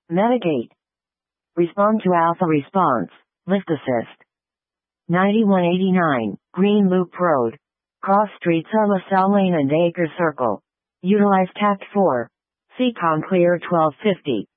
Medigate. Respond to alpha response. Lift assist. 9189, Green Loop Road. Cross streets are LaSalle Lane and Acre Circle. Utilize Tact 4. Seacon Clear 1250.